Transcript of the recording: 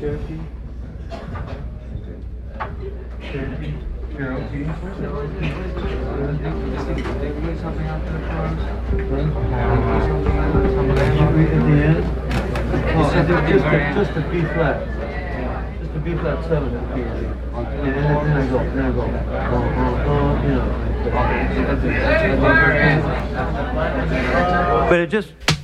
Cherokee. Cherokee. Cherokee. Something out there for us? Just a B flat. Just a B flat 7 at the key. And then I go. You know. But it just